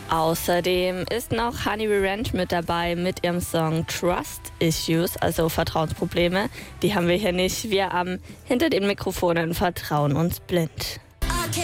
Außerdem ist noch Honey Ranch mit dabei mit ihrem Song Trust Issues, also Vertrauensprobleme. Die haben wir hier nicht. Wir hinter den Mikrofonen vertrauen uns blind.